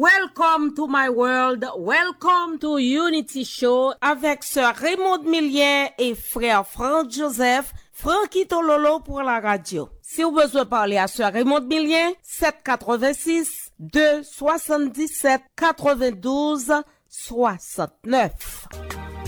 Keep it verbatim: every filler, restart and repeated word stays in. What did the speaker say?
Welcome to my world, welcome to Unity Show avec sœur Raymond Millien et frère Franck Joseph, Francky Tololo pour la radio. Si vous besoin parler à sœur Raymond Millien, sept huit-six, deux sept sept, neuf deux soixante-neuf.